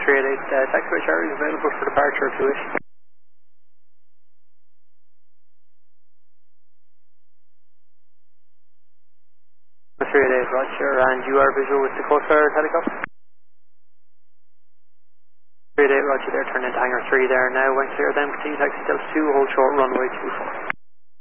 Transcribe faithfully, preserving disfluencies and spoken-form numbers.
three eight eight, uh, taxiway Charlie is available for departure if you wish. three eight eight, Roger, and you are visual with the Coast Guard helicopter? three eight eight, Roger there, turn into hangar three there now, when clear then, continue taxi Delta two, hold short runway two four.